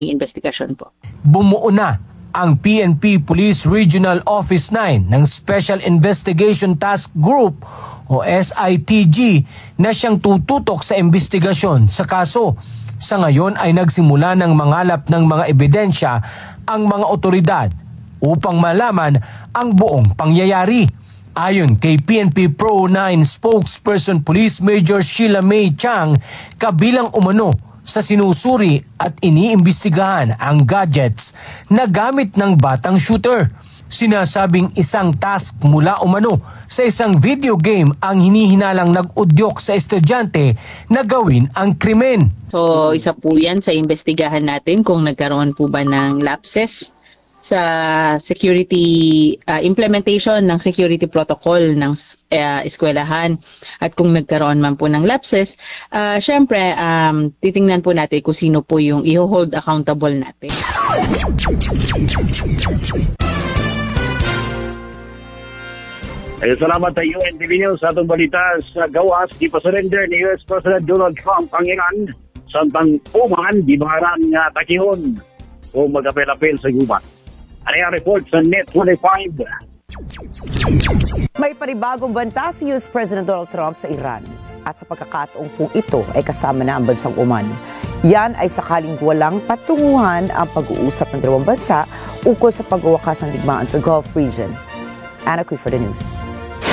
investigasyon po. Bumuo na ang PNP Police Regional Office 9 ng Special Investigation Task Group o SITG na siyang tututok sa investigasyon sa kaso. Sa ngayon ay nagsimula ng mangalap ng mga ebidensya ang mga otoridad upang malaman ang buong pangyayari. Ayon kay PNP Pro 9 spokesperson Police Major Sheila May Chang, kabilang umano sa sinusuri at iniimbestigahan ang gadgets na gamit ng batang shooter. Sinasabing isang task mula umano sa isang video game ang hinihinalang nag-udyok sa estudyante na gawin ang krimen. So isa po yan sa investigahan natin kung nagkaroon po ba ng lapses sa security implementation ng security protocol ng eskwelahan, at kung nagkaroon man po ng lapses, syempre titingnan po natin kung sino po yung i-hold accountable natin. Ay, salamat sa UNTV News sa atong balita sa gawas di pa-surrender ni US President Donald Trump ang Iran samtang uman di baharan nga takihon o mag-apel-apel sa gubat. Ano yung report sa Net 25? May panibagong banta si US President Donald Trump sa Iran. At sa pagkakataong kung ito ay kasama na ang bansang Oman. Yan ay sakaling walang patunguhan ang pag-uusap ng dalawang bansa ukol sa pagwawakas ng digmaan sa Gulf region. Anna Cui for the news.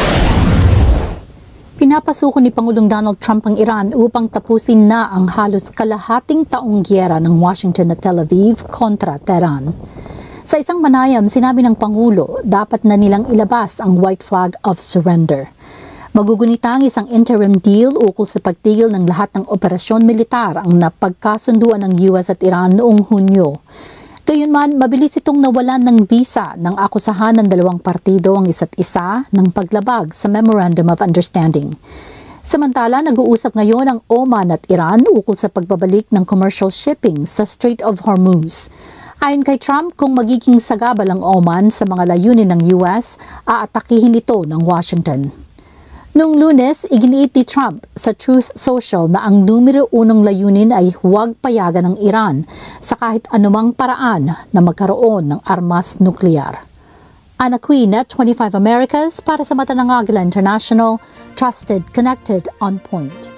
Pinapasuko ni Pangulong Donald Trump ang Iran upang tapusin na ang halos kalahating taong gyera ng Washington at Tel Aviv kontra Tehran. Sa isang manayam, sinabi ng Pangulo, dapat na nilang ilabas ang white flag of surrender. Magugunita ang isang interim deal ukol sa pagtigil ng lahat ng operasyon militar ang napagkasunduan ng US at Iran noong Hunyo. Gayunman, mabilis itong nawalan ng bisa ng akusahan ng dalawang partido ang isa't isa ng paglabag sa Memorandum of Understanding. Samantala, nag-uusap ngayon ang Oman at Iran ukol sa pagbabalik ng commercial shipping sa Strait of Hormuz. Ayon kay Trump, kung magiging sagabal ang Oman sa mga layunin ng US, aatakihin ito ng Washington. Noong Lunes, iginiit ni Trump sa Truth Social na ang numero unong layunin ay huwag payagan ng Iran sa kahit anumang paraan na magkaroon ng armas nuklear. Anna Cui, Net 25 Americas, para sa Mata ng Agila International, trusted, connected, on point.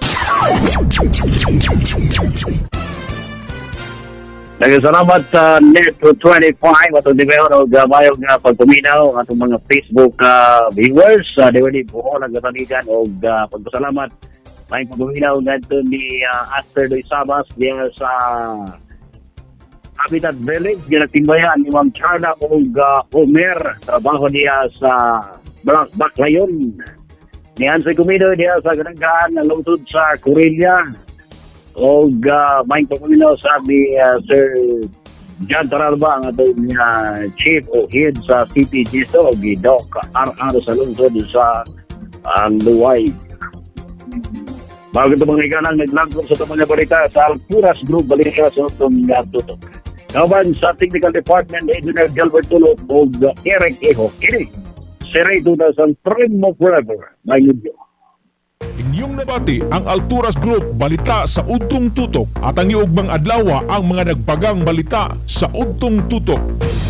Nagkasalamat sa Net 25 atong dibayon o gamayong pagpaminaw atong mga Facebook viewers. Diwali po nagkatanigan o pagpasalamat may pagpaminaw ngadto ni Aster Doy Sabas diya sa Habitat Village. Ginagtimbayan ni Ma'am Charla o Omer. Trabaho niya sa Baclayon. Ni Ansay Cumido diya sa Gananggaan na lungsod sa Corelia. O may pagpaminaw sabi Sir John Taralba ang atong chief o head sa CPG o Gidok R.R. sa lungsod sa Luway. Bago ito mga ikanang naglangkong sa itong mga balita sa Alpuras Group, balita sa itong tutok. Naman sa Technical Department, Engineer Gilbert Tulog o Eric Eho. Kini, Seray 2000, Trim Mo Forever, may video. Inyong nabati ang Alturas Group balita sa Udtong Tutok at ang iugmang adlaw ang mga nagpagang balita sa Udtong Tutok.